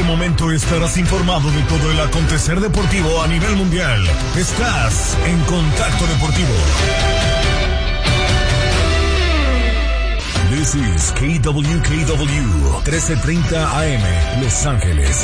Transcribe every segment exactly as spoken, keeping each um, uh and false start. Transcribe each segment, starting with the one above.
momento estarás informado de todo el acontecer deportivo a nivel mundial. Estás en Contacto Deportivo. This is K W K W trece treinta A M, Los Ángeles.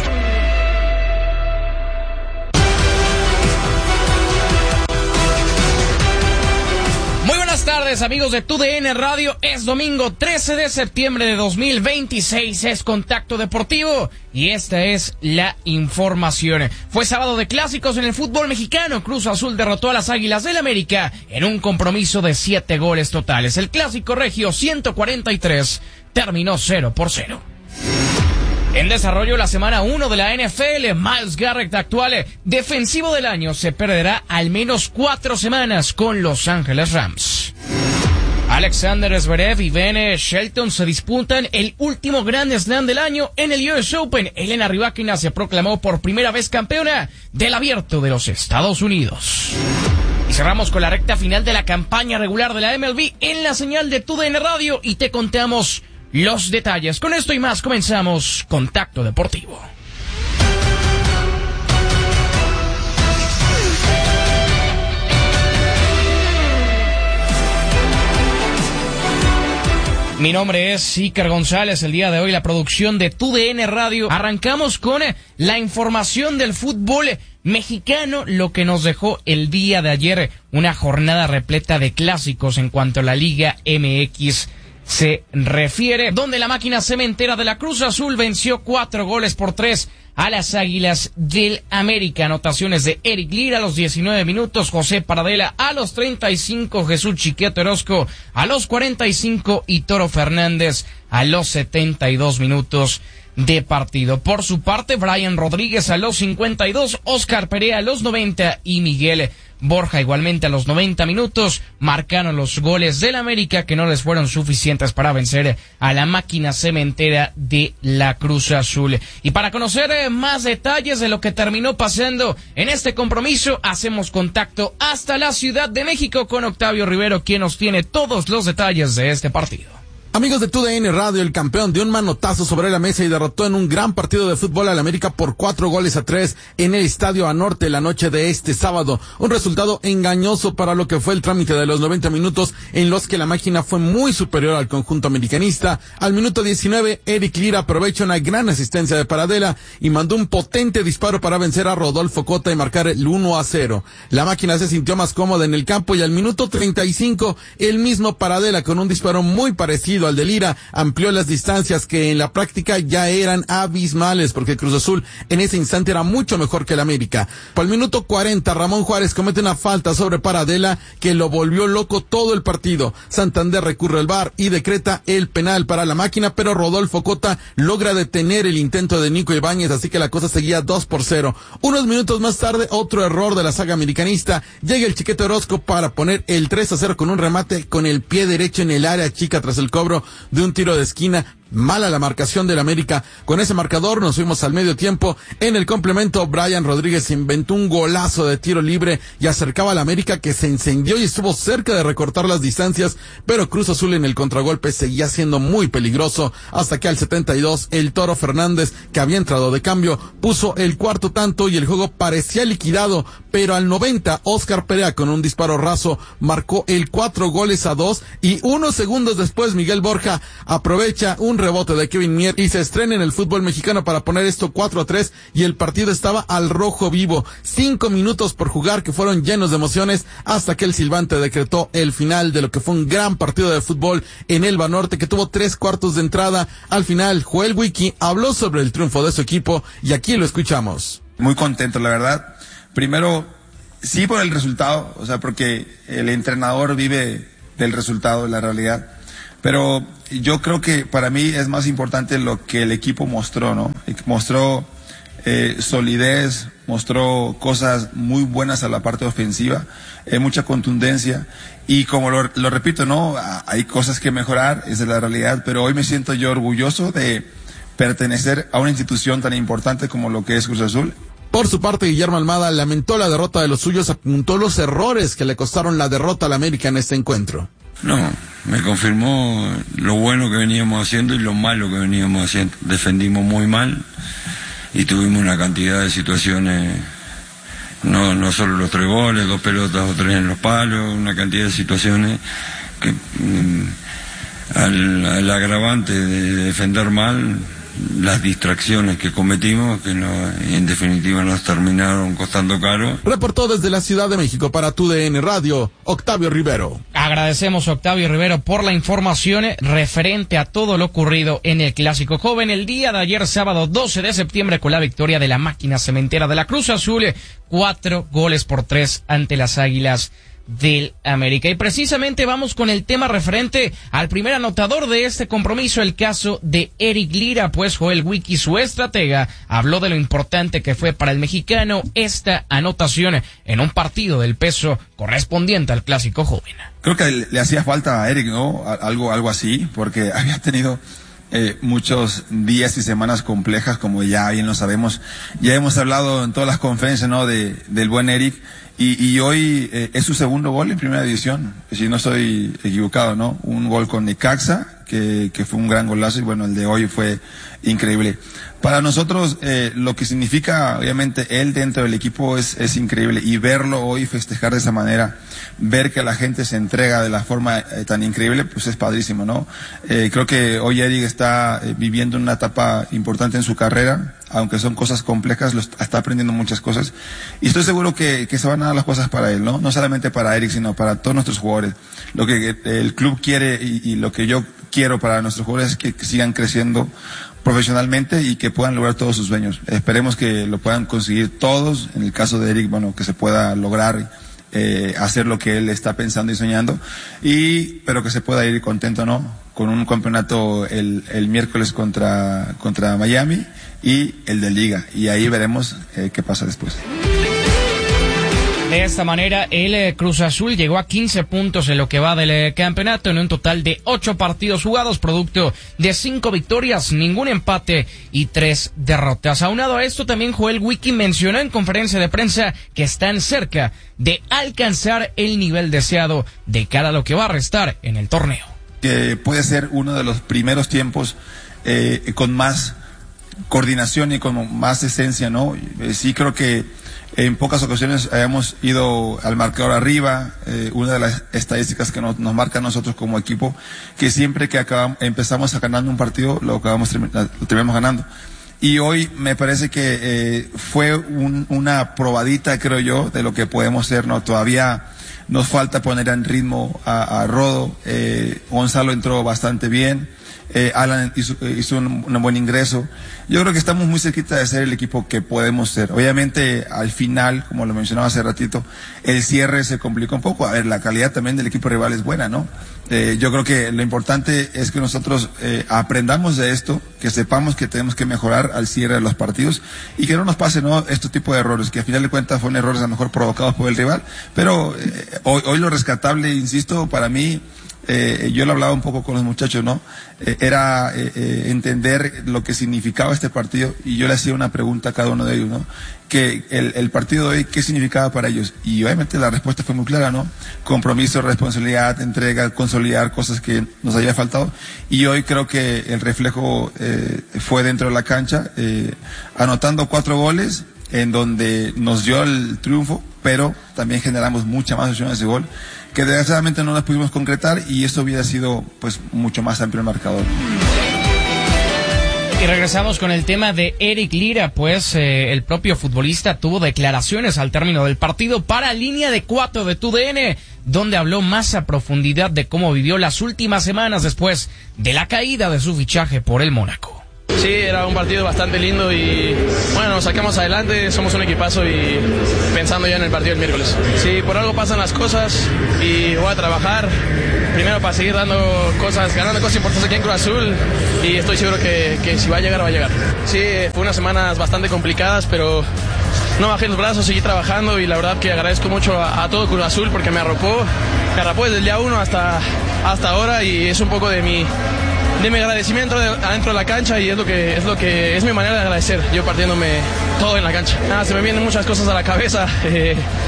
Buenas tardes, amigos de Tu D N Radio. Es domingo trece de septiembre de dos mil veintiséis, es Contacto Deportivo y esta es la información. Fue sábado de clásicos en el fútbol mexicano. Cruz Azul derrotó a las Águilas del América en un compromiso de siete goles totales. El clásico regio ciento cuarenta y tres terminó cero por cero. En desarrollo, la semana uno de la N F L, Myles Garrett, actual defensivo del año, se perderá al menos cuatro semanas con Los Ángeles Rams. Alexander Zverev y Ben Shelton se disputan el último Grand Slam del año en el U S Open. Elena Rybakina se proclamó por primera vez campeona del Abierto de los Estados Unidos. Y cerramos con la recta final de la campaña regular de la M L B en la señal de Tu D N Radio y te contamos los detalles. Con esto y más comenzamos Contacto Deportivo. Mi nombre es Iker González. El día de hoy la producción de Tu D N Radio. Arrancamos con la información del fútbol mexicano, lo que nos dejó el día de ayer una jornada repleta de clásicos en cuanto a la Liga M X se refiere, donde la máquina cementera de la Cruz Azul venció cuatro goles por tres a las Águilas del América. Anotaciones de Eric Lira a los diecinueve minutos, José Paradela a los treinta y cinco, Jesús Chiquete Orozco a los cuarenta y cinco y Toro Fernández a los setenta y dos minutos de partido. Por su parte, Brian Rodríguez a los cincuenta y dos, Oscar Perea a los noventa y Miguel Borja igualmente a los noventa minutos marcaron los goles del América, que no les fueron suficientes para vencer a la máquina cementera de la Cruz Azul. Y para conocer eh, más detalles de lo que terminó pasando en este compromiso, hacemos contacto hasta la Ciudad de México con Octavio Rivero, quien nos tiene todos los detalles de este partido. Amigos de Tu D N Radio, el campeón dio un manotazo sobre la mesa y derrotó en un gran partido de fútbol al América por cuatro goles a tres en el Estadio Anorte la noche de este sábado. Un resultado engañoso para lo que fue el trámite de los noventa minutos, en los que la máquina fue muy superior al conjunto americanista. Al minuto diecinueve, Eric Lira aprovechó una gran asistencia de Paradela y mandó un potente disparo para vencer a Rodolfo Cota y marcar el uno a cero. La máquina se sintió más cómoda en el campo y al minuto treinta y cinco, el mismo Paradela, con un disparo muy parecido al de Lira, amplió las distancias que en la práctica ya eran abismales, porque Cruz Azul en ese instante era mucho mejor que el América. Para el minuto cuarenta, Ramón Juárez comete una falta sobre Paradela que lo volvió loco todo el partido. Santander recurre al V A R y decreta el penal para la máquina, pero Rodolfo Cota logra detener el intento de Nico Ibáñez, así que la cosa seguía dos por cero. Unos minutos más tarde, otro error de la saga americanista. Llega el Chiquete Orozco para poner el tres a cero con un remate con el pie derecho en el área chica tras el cobro de un tiro de esquina. Mala la marcación del América. Con ese marcador nos fuimos al medio tiempo. En el complemento, Brian Rodríguez inventó un golazo de tiro libre y acercaba al América, que se encendió y estuvo cerca de recortar las distancias, pero Cruz Azul en el contragolpe seguía siendo muy peligroso, hasta que al setenta y dos el Toro Fernández, que había entrado de cambio, puso el cuarto tanto y el juego parecía liquidado, pero al noventa Oscar Perea, con un disparo raso, marcó el cuatro goles a dos y unos segundos después Miguel Borja aprovecha un rebote de Kevin Mier y se estrena en el fútbol mexicano para poner esto cuatro a tres y el partido estaba al rojo vivo. Cinco minutos por jugar que fueron llenos de emociones hasta que el silbante decretó el final de lo que fue un gran partido de fútbol en el Banorte, que tuvo tres cuartos de entrada. Al final, Joel Wiki habló sobre el triunfo de su equipo y aquí lo escuchamos. Muy contento, la verdad. Primero, sí por el resultado, o sea, porque el entrenador vive del resultado, de la realidad. Pero yo creo que para mí es más importante lo que el equipo mostró, ¿no? Mostró eh, solidez, mostró cosas muy buenas a la parte ofensiva, eh, mucha contundencia. Y como lo, lo repito, ¿no? Hay cosas que mejorar, esa es la realidad, pero hoy me siento yo orgulloso de pertenecer a una institución tan importante como lo que es Cruz Azul. Por su parte, Guillermo Almada lamentó la derrota de los suyos, apuntó los errores que le costaron la derrota al América en este encuentro. No, me confirmó lo bueno que veníamos haciendo y lo malo que veníamos haciendo. Defendimos muy mal, y tuvimos una cantidad de situaciones, no, no solo los tres goles, dos pelotas o tres en los palos, una cantidad de situaciones que mm, al, al agravante de defender mal, las distracciones que cometimos, que no, en definitiva nos terminaron costando caro. Reportó desde la Ciudad de México para Tu D N Radio, Octavio Rivero. Agradecemos a Octavio Rivero por la información referente a todo lo ocurrido en el Clásico Joven el día de ayer, sábado doce de septiembre, con la victoria de la máquina cementera de la Cruz Azul, cuatro goles por tres ante las Águilas del América. Y precisamente vamos con el tema referente al primer anotador de este compromiso, el caso de Eric Lira, pues Joel Wiki, su estratega, habló de lo importante que fue para el mexicano esta anotación en un partido del peso correspondiente al Clásico Joven. Creo que le, le hacía falta a Eric, ¿no? Algo, algo así, porque había tenido eh, muchos días y semanas complejas, como ya bien lo sabemos. Ya hemos hablado en todas las conferencias, ¿no? De, del buen Eric. Y, y hoy eh, es su segundo gol en primera división, si no estoy equivocado, ¿no? Un gol con Necaxa, que, que fue un gran golazo, y bueno, el de hoy fue increíble. Para nosotros, eh, lo que significa, obviamente, él dentro del equipo es, es increíble, y verlo hoy festejar de esa manera, ver que la gente se entrega de la forma eh, tan increíble, pues es padrísimo, ¿no? Eh, creo que hoy Eric está eh, viviendo una etapa importante en su carrera, aunque son cosas complejas, lo está aprendiendo muchas cosas, y estoy seguro que, que se van a dar las cosas para él, ¿no? No solamente para Eric, sino para todos nuestros jugadores. Lo que el club quiere y, y lo que yo quiero para nuestros jugadores es que, que sigan creciendo profesionalmente y que puedan lograr todos sus sueños. Esperemos que lo puedan conseguir todos. En el caso de Eric, bueno, que se pueda lograr eh, hacer lo que él está pensando y soñando, y pero que se pueda ir contento, ¿no? Con un campeonato el, el miércoles contra, contra Miami y el de Liga, y ahí veremos eh, qué pasa después. De esta manera, el eh, Cruz Azul llegó a quince puntos en lo que va del eh, campeonato, en un total de ocho partidos jugados, producto de cinco victorias, ningún empate y tres derrotas. Aunado a esto, también Joel Wiki mencionó en conferencia de prensa que están cerca de alcanzar el nivel deseado de cara a lo que va a restar en el torneo. Que puede ser uno de los primeros tiempos eh, con más coordinación y con más esencia, ¿no? Eh, sí creo que en pocas ocasiones hayamos ido al marcador arriba. Eh, una de las estadísticas que nos, nos marca a nosotros como equipo, que siempre que acabamos, empezamos a ganar un partido, lo acabamos lo terminamos ganando. Y hoy me parece que eh, fue un, una probadita, creo yo, de lo que podemos ser, ¿no? Todavía nos falta poner en ritmo a, a Rodo. Eh, Gonzalo entró bastante bien. Eh, Alan hizo, hizo un, un buen ingreso. Yo creo que estamos muy cerquita de ser el equipo que podemos ser. Obviamente, al final, como lo mencionaba hace ratito, el cierre se complicó un poco. A ver, la calidad también del equipo rival es buena, ¿no? Eh, yo creo que lo importante es que nosotros eh, aprendamos de esto, que sepamos que tenemos que mejorar al cierre de los partidos y que no nos pase, ¿no?, este tipo de errores, que a final de cuentas fueron errores a lo mejor provocados por el rival. Pero eh, hoy, hoy lo rescatable, insisto, para mí, Eh, yo lo hablaba un poco con los muchachos, ¿no? Eh, era eh, eh, entender lo que significaba este partido, y yo le hacía una pregunta a cada uno de ellos, ¿no? Que el, el partido de hoy, ¿qué significaba para ellos? Y obviamente la respuesta fue muy clara, ¿no? Compromiso, responsabilidad, entrega, consolidar cosas que nos había faltado. Y hoy creo que el reflejo eh, fue dentro de la cancha, eh, anotando cuatro goles, en donde nos dio el triunfo, pero también generamos muchas más opciones de gol, que desgraciadamente no las pudimos concretar, y eso hubiera sido pues mucho más amplio el marcador. Y regresamos con el tema de Eric Lira, pues eh, el propio futbolista tuvo declaraciones al término del partido para Línea de Cuatro de Tu D N, donde habló más a profundidad de cómo vivió las últimas semanas después de la caída de su fichaje por el Mónaco. Sí, era un partido bastante lindo y bueno, nos sacamos adelante, somos un equipazo y pensando ya en el partido del miércoles. Sí, por algo pasan las cosas y voy a trabajar primero para seguir dando cosas, ganando cosas importantes aquí en Cruz Azul, y estoy seguro que, que si va a llegar, va a llegar. Sí, fue unas semanas bastante complicadas, pero no bajé los brazos, seguí trabajando, y la verdad que agradezco mucho a, a todo Cruz Azul porque me arropó, me arropó desde el día uno hasta, hasta ahora, y es un poco de mi... de mi agradecimiento de, adentro de la cancha, y es lo que es lo que es mi manera de agradecer, yo partiéndome todo en la cancha. Nada, se me vienen muchas cosas a la cabeza, eh,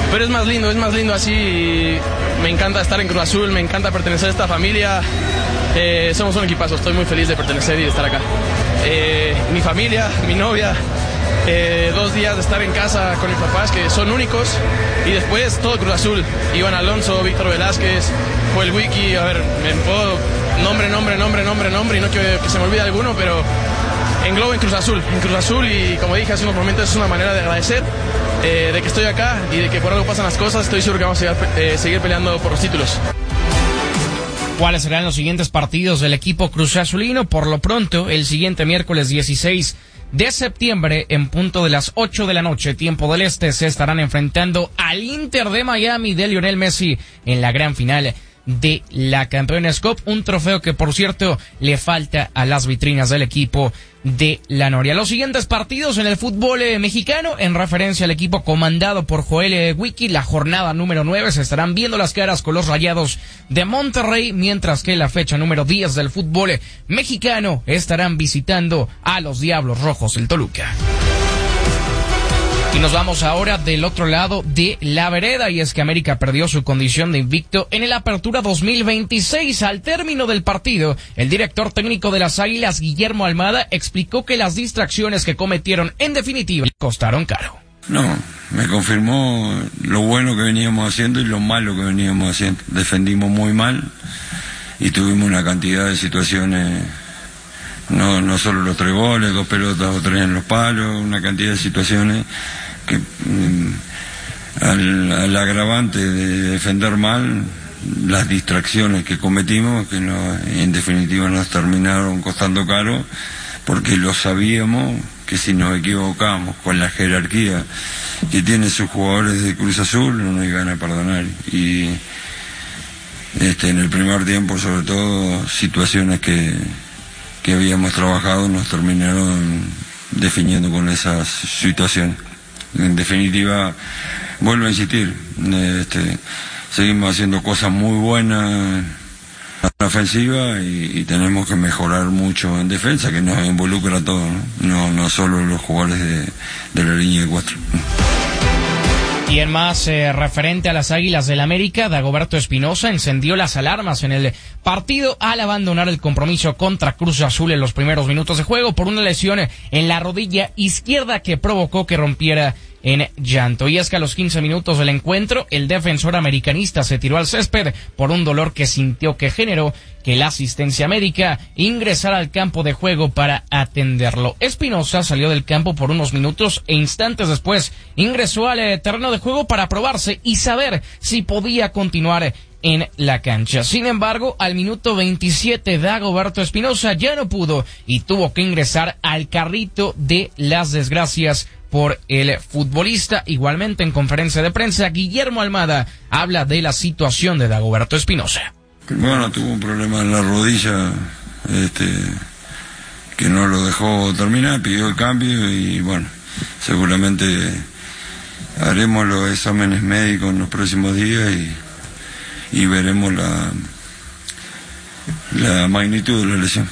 pero es más lindo, es más lindo así. Me encanta estar en Cruz Azul, me encanta pertenecer a esta familia. Eh, somos un equipazo, estoy muy feliz de pertenecer y de estar acá. Eh, mi familia, mi novia, eh, dos días de estar en casa con mis papás que son únicos, y después todo Cruz Azul. Iván Alonso, Víctor Velázquez, Joel Wiki, a ver, me puedo nombre, nombre, nombre, nombre, nombre, y no quiero que se me olvide alguno, pero englobo en Cruz Azul, en Cruz Azul, y como dije hace unos momentos, es una manera de agradecer, eh, de que estoy acá y de que por algo pasan las cosas. Estoy seguro que vamos a seguir, eh, seguir peleando por los títulos. ¿Cuáles serán los siguientes partidos del equipo cruzazulino? Por lo pronto, el siguiente miércoles dieciséis de septiembre, en punto de las ocho de la noche, tiempo del este, se estarán enfrentando al Inter de Miami de Lionel Messi en la gran final de la Campeones Cup, un trofeo que, por cierto, le falta a las vitrinas del equipo de la Noria. Los siguientes partidos en el fútbol eh, mexicano, en referencia al equipo comandado por Joel eh, Wiki, la jornada número nueve, se estarán viendo las caras con los Rayados de Monterrey, mientras que la fecha número diez del fútbol eh, mexicano estarán visitando a los Diablos Rojos del Toluca. Y nos vamos ahora del otro lado de la vereda, y es que América perdió su condición de invicto en el Apertura dos mil veintiséis. Al término del partido, el director técnico de las Águilas, Guillermo Almada, explicó que las distracciones que cometieron en definitiva costaron caro. No, me confirmó lo bueno que veníamos haciendo y lo malo que veníamos haciendo. Defendimos muy mal y tuvimos una cantidad de situaciones, no, no solo los tres goles, dos pelotas o tres en los palos, una cantidad de situaciones que mm, al, al agravante de defender mal, las distracciones que cometimos, que no, en definitiva nos terminaron costando caro, porque lo sabíamos que si nos equivocamos con la jerarquía que tienen sus jugadores de Cruz Azul, no nos iban a perdonar. Y este, en el primer tiempo, sobre todo, situaciones que, que habíamos trabajado nos terminaron definiendo con esas situaciones. En definitiva, vuelvo a insistir, este, seguimos haciendo cosas muy buenas en la ofensiva y, y tenemos que mejorar mucho en defensa, que nos involucra a todos, ¿no? No, no solo los jugadores de, de la línea de cuatro. Y en más eh, referente a las Águilas del América, Dagoberto Espinosa encendió las alarmas en el partido al abandonar el compromiso contra Cruz Azul en los primeros minutos de juego por una lesión en la rodilla izquierda que provocó que rompiera en llanto. Y es que a los quince minutos del encuentro, el defensor americanista se tiró al césped por un dolor que sintió que generó que la asistencia médica ingresara al campo de juego para atenderlo. Espinosa salió del campo por unos minutos e instantes después ingresó al terreno de juego para probarse y saber si podía continuar en la cancha. Sin embargo, al minuto veintisiete, Dagoberto Espinosa ya no pudo y tuvo que ingresar al carrito de las desgracias por el futbolista. Igualmente, en conferencia de prensa, Guillermo Almada habla de la situación de Dagoberto Espinosa. Bueno, tuvo un problema en la rodilla, este, que no lo dejó terminar, pidió el cambio y bueno, seguramente haremos los exámenes médicos en los próximos días y, y veremos la, la magnitud de la lesión.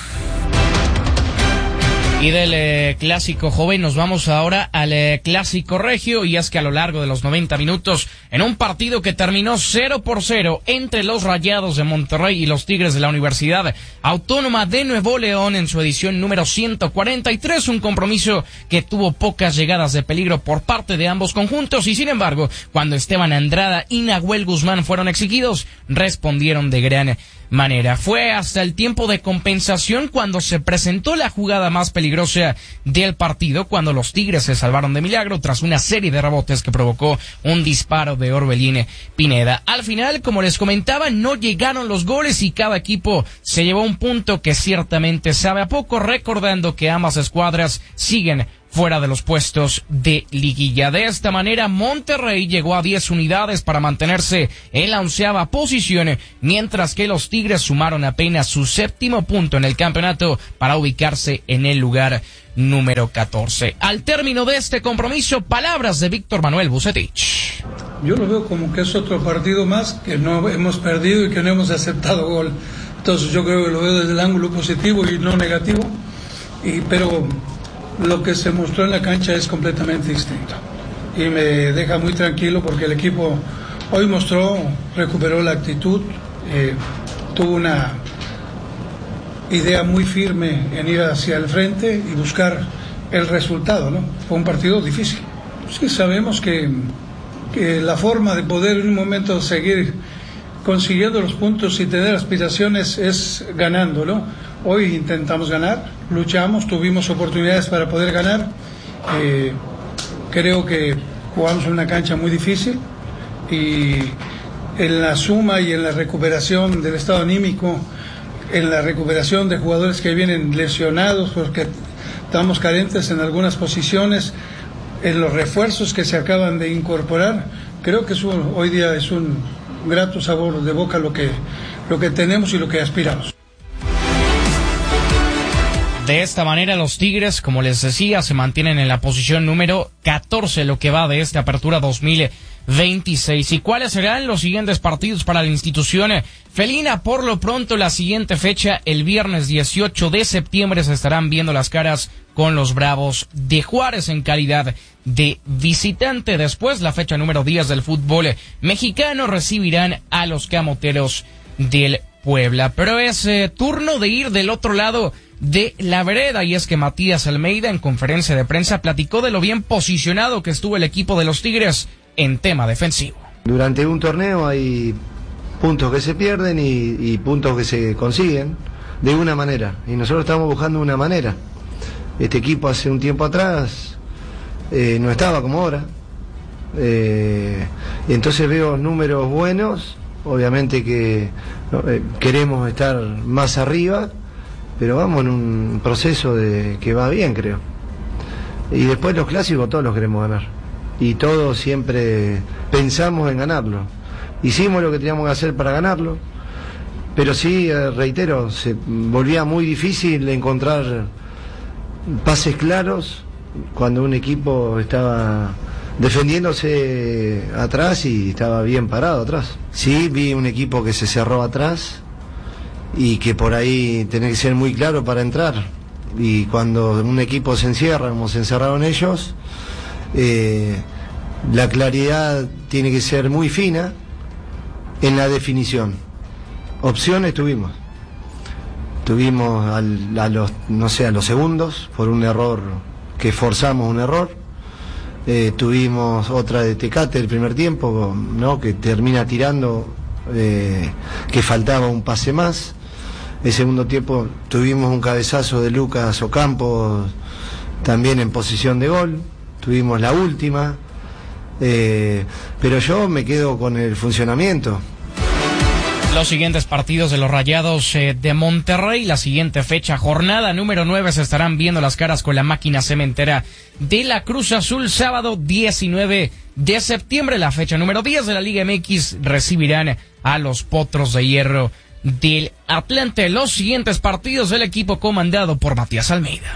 Y del eh, clásico joven nos vamos ahora al eh, clásico regio, y es que a lo largo de los noventa minutos, en un partido que terminó cero por cero entre los Rayados de Monterrey y los Tigres de la Universidad Autónoma de Nuevo León en su edición número ciento cuarenta y tres, un compromiso que tuvo pocas llegadas de peligro por parte de ambos conjuntos, y sin embargo, cuando Esteban Andrada y Nahuel Guzmán fueron exigidos, respondieron de gran manera. Fue hasta el tiempo de compensación cuando se presentó la jugada más peligrosa del partido, cuando los Tigres se salvaron de milagro tras una serie de rebotes que provocó un disparo de Orbelín Pineda. Al final, como les comentaba, no llegaron los goles y cada equipo se llevó un punto que ciertamente sabe a poco, recordando que ambas escuadras siguen fuera de los puestos de liguilla. De esta manera, Monterrey llegó a diez unidades para mantenerse en la onceava posición, mientras que los Tigres sumaron apenas su séptimo punto en el campeonato para ubicarse en el lugar número catorce. Al término de este compromiso, palabras de Víctor Manuel Vucetich. Yo lo veo como que es otro partido más que no hemos perdido y que no hemos aceptado gol. Entonces yo creo que lo veo desde el ángulo positivo y no negativo, y, pero lo que se mostró en la cancha es completamente distinto. y me deja muy tranquilo porque el equipo hoy mostró, recuperó la actitud, eh, tuvo una idea muy firme en ir hacia el frente y buscar el resultado, ¿no? Fue un partido difícil. Sí, sabemos que, que la forma de poder en un momento seguir consiguiendo los puntos y tener aspiraciones es ganando, ¿no? Hoy intentamos ganar, luchamos, tuvimos oportunidades para poder ganar. Eh, creo que jugamos en una cancha muy difícil y en la suma y en la recuperación del estado anímico, en la recuperación de jugadores que vienen lesionados porque estamos carentes en algunas posiciones, en los refuerzos que se acaban de incorporar, creo que es un, hoy día es un grato sabor de boca lo que, lo que tenemos y lo que aspiramos. De esta manera los Tigres, como les decía, se mantienen en la posición número catorce, lo que va de esta apertura dos mil veintiséis. ¿Y cuáles serán los siguientes partidos para la institución felina? Por lo pronto, la siguiente fecha, el viernes dieciocho de septiembre, se estarán viendo las caras con los Bravos de Juárez en calidad de visitante. Después, la fecha número diez del fútbol mexicano, recibirán a los Camoteros del Puebla. Pero es eh, turno de ir del otro lado de la vereda, y es que Matías Almeida en conferencia de prensa platicó de lo bien posicionado que estuvo el equipo de los Tigres en tema defensivo. Durante un torneo hay puntos que se pierden y, y puntos que se consiguen de una manera, y nosotros estamos buscando una manera. Este equipo hace un tiempo atrás eh, no estaba como ahora, eh, y entonces veo números buenos, obviamente que no, eh, queremos estar más arriba, pero vamos en un proceso de que va bien, creo. Y después los clásicos todos los queremos ganar. Y todos siempre pensamos en ganarlo. Hicimos lo que teníamos que hacer para ganarlo, pero sí, eh, reitero, se volvía muy difícil encontrar pases claros cuando un equipo estaba defendiéndose atrás y estaba bien parado atrás. Sí, vi un equipo que se cerró atrás y que por ahí tenés que ser muy claro para entrar, y cuando un equipo se encierra como se encerraron ellos, eh, la claridad tiene que ser muy fina en la definición. Opciones tuvimos tuvimos al, a los no sé a los segundos por un error que forzamos un error, eh, tuvimos otra de Tecate el primer tiempo, ¿no?, que termina tirando, eh, que faltaba un pase más. El segundo tiempo tuvimos un cabezazo de Lucas Ocampo también en posición de gol, tuvimos la última, eh, pero yo me quedo con el funcionamiento. Los siguientes partidos de los Rayados eh, de Monterrey, la siguiente fecha, jornada número nueve, se estarán viendo las caras con la máquina cementera de la Cruz Azul. Sábado diecinueve de septiembre, la fecha número diez de la Liga M X, recibirán a los Potros de Hierro del Atlante. Los siguientes partidos del equipo comandado por Matías Almeida.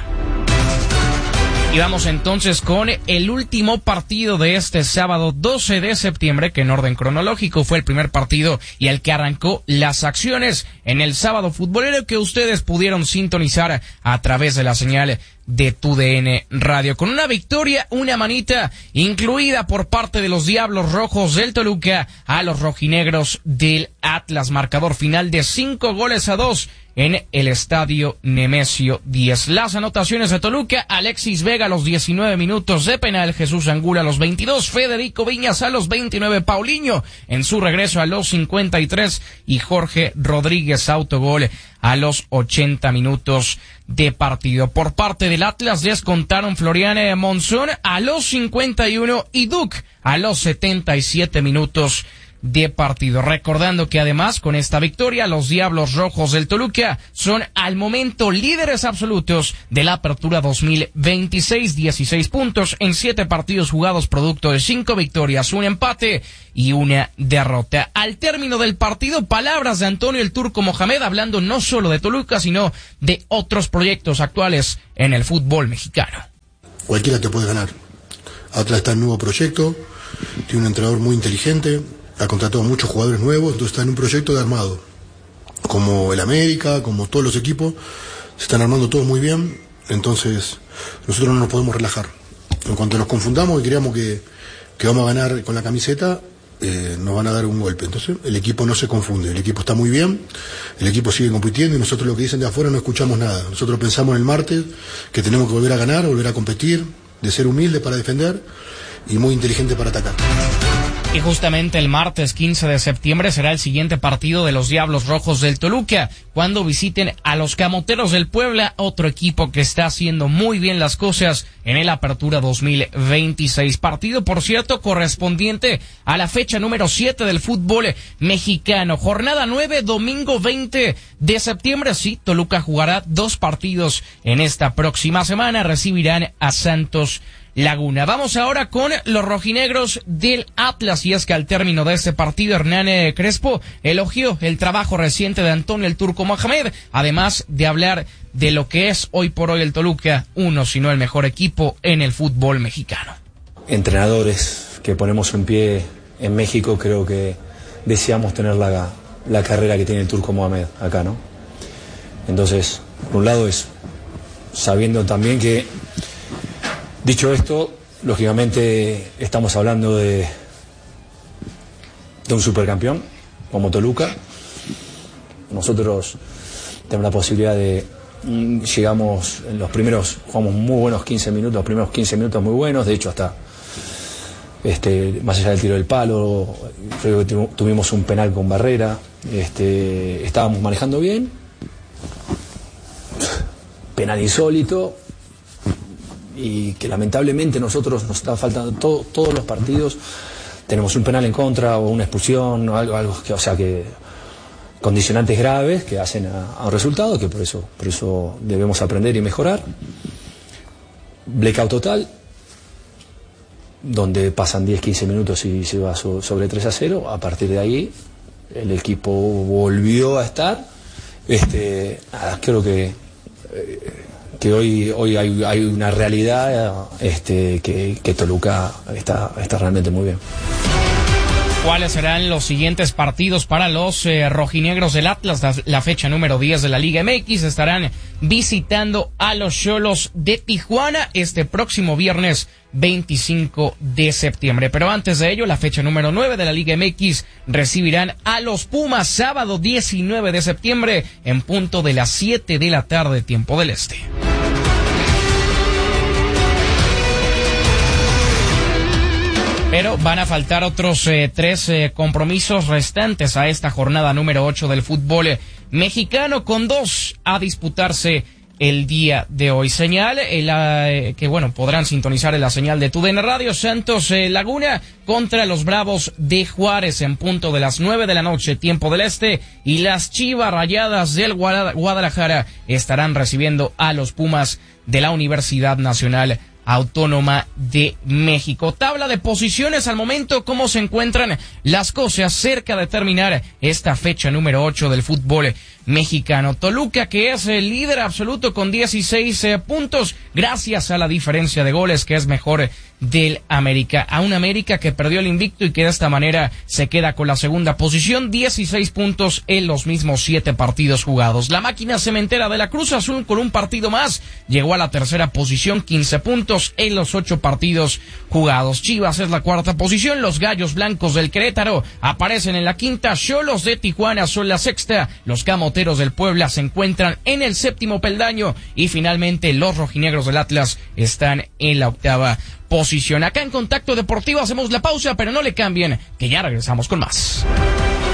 Y vamos entonces con el último partido de este sábado doce de septiembre, que en orden cronológico fue el primer partido y el que arrancó las acciones en el sábado futbolero, que ustedes pudieron sintonizar a través de la señal de Tu D N Radio, con una victoria, una manita incluida por parte de los Diablos Rojos del Toluca a los rojinegros del Atlas, marcador final de cinco goles a dos en el estadio Nemesio diez. Las anotaciones de Toluca: Alexis Vega a los diecinueve minutos de penal, Jesús Angula a los veintidós, Federico Viñas a los veintinueve, Paulinho en su regreso a los cincuenta y tres y Jorge Rodríguez autogol a los ochenta minutos de partido. Por parte del Atlas descontaron Florian Monzón a los cincuenta y uno y Duke a los setenta y siete minutos de partido. Recordando que además con esta victoria los Diablos Rojos del Toluca son al momento líderes absolutos de la apertura dos mil veintiséis, dieciséis puntos en siete partidos jugados, producto de cinco victorias, un empate y una derrota. Al término del partido, palabras de Antonio el Turco Mohamed, hablando no solo de Toluca sino de otros proyectos actuales en el fútbol mexicano. Cualquiera te puede ganar. Atlas está en un nuevo proyecto, tiene un entrenador muy inteligente, ha contratado muchos jugadores nuevos, entonces está en un proyecto de armado. Como el América, como todos los equipos, se están armando todos muy bien, entonces nosotros no nos podemos relajar. En cuanto nos confundamos y creamos que, que vamos a ganar con la camiseta, eh, nos van a dar un golpe. Entonces el equipo no se confunde, el equipo está muy bien, el equipo sigue compitiendo y nosotros lo que dicen de afuera no escuchamos nada. Nosotros pensamos en el martes que tenemos que volver a ganar, volver a competir, de ser humilde para defender y muy inteligente para atacar. Y justamente el martes quince de septiembre será el siguiente partido de los Diablos Rojos del Toluca, cuando visiten a los Camoteros del Puebla, otro equipo que está haciendo muy bien las cosas en el Apertura dos mil veintiséis. Partido, por cierto, correspondiente a la fecha número siete del fútbol mexicano. Jornada nueve, domingo veinte de septiembre. Sí, Toluca jugará dos partidos en esta próxima semana. Recibirán a Santos Laguna. Vamos ahora con los rojinegros del Atlas, y es que al término de este partido Hernán Crespo elogió el trabajo reciente de Antonio el Turco Mohamed, además de hablar de lo que es hoy por hoy el Toluca, uno sino el mejor equipo en el fútbol mexicano. Entrenadores que ponemos en pie en México, creo que deseamos tener la, la carrera que tiene el Turco Mohamed acá, ¿no? Entonces, por un lado es sabiendo también que, dicho esto, lógicamente estamos hablando de, de un supercampeón como Toluca. Nosotros tenemos la posibilidad de, llegamos en los primeros, jugamos muy buenos quince minutos, los primeros quince minutos muy buenos, de hecho hasta, este, más allá del tiro del palo, creo que tuvimos un penal con Barrera, este, estábamos manejando bien, penal insólito, y que lamentablemente nosotros nos está faltando todo, todos los partidos, tenemos un penal en contra o una expulsión o algo, algo que, o sea que condicionantes graves que hacen a, a un resultado, que por eso, por eso debemos aprender y mejorar. Blackout total, donde pasan diez quince minutos y se va so, sobre tres a cero, a partir de ahí el equipo volvió a estar, este, nada, creo que eh, que hoy hoy hay, hay una realidad este, que, que Toluca está, está realmente muy bien. ¿Cuáles serán los siguientes partidos para los eh, rojinegros del Atlas? La, la fecha número diez de la Liga M X, estarán visitando a los Xolos de Tijuana este próximo viernes veinticinco de septiembre. Pero antes de ello, la fecha número nueve de la Liga M X recibirán a los Pumas sábado diecinueve de septiembre en punto de las siete de la tarde, tiempo del este. Pero van a faltar otros eh, tres eh, compromisos restantes a esta jornada número ocho del fútbol eh, mexicano, con dos a disputarse el día de hoy. Señal eh, la, eh, que bueno, podrán sintonizar en la señal de T U D N Radio. Santos eh, Laguna contra los Bravos de Juárez en punto de las nueve de la noche, tiempo del este, y las Chivas Rayadas del Guadalajara estarán recibiendo a los Pumas de la Universidad Nacional Autónoma de México. Tabla de posiciones al momento, cómo se encuentran las cosas cerca de terminar esta fecha número ocho del fútbol mexicano. Toluca, que es el líder absoluto con dieciséis eh, puntos, gracias a la diferencia de goles que es mejor del América. A un América que perdió el invicto y que de esta manera se queda con la segunda posición, dieciséis puntos en los mismos siete partidos jugados. La máquina cementera de la Cruz Azul, con un partido más, llegó a la tercera posición, quince puntos en los ocho partidos jugados. Chivas es la cuarta posición, los Gallos Blancos del Querétaro aparecen en la quinta, Xolos de Tijuana son la sexta, los Camoteros del Puebla se encuentran en el séptimo peldaño y finalmente los rojinegros del Atlas están en la octava posición. Acá en Contacto Deportivo hacemos la pausa, pero no le cambien, que ya regresamos con más.